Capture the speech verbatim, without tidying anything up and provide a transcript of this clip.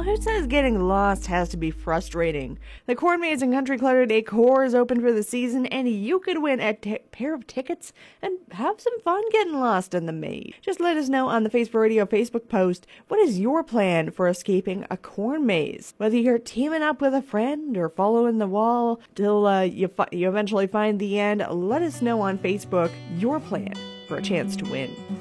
who says getting lost has to be frustrating? The Corn Maze and Country Clutter Decor is open for the season, and you could win a t- pair of tickets and have some fun getting lost in the maze. Just let us know on the Facebook Radio Facebook post, what is your plan for escaping a corn maze? Whether you're teaming up with a friend or following the wall till uh, you, fi- you eventually find the end, let us know on Facebook your plan for a chance to win.